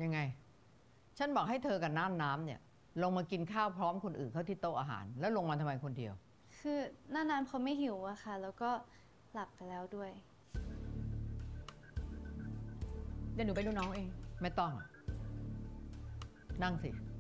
ยังไงฉันบอกให้เธอกับน้ำเนี่ยลงมากินข้าวพร้อมคนอื่นเขาที่โต๊ะอาหารแล้วลงมาทำไมคนเดียวคือน้ำเขาไม่หิวอะค่ะแล้วก็หลับไปแล้วด้วยเดี๋ยวหนูไปดูน้องเองไม่ต้องนั่งสิ